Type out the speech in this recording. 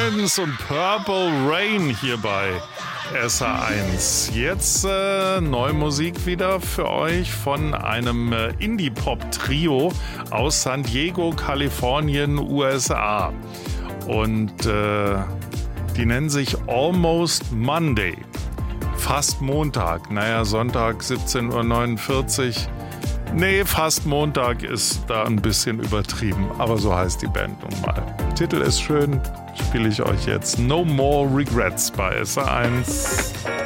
Collins und Purple Rain hier bei SA1. Jetzt neue Musik wieder für euch von einem Indie-Pop-Trio aus San Diego, Kalifornien, USA. Und die nennen sich Almost Monday. Fast Montag. Naja, Sonntag 17:49 Uhr. Nee, fast Montag ist da ein bisschen übertrieben. Aber so heißt die Band nun mal. Titel ist schön. Spiele ich euch jetzt No More Regrets bei SA1.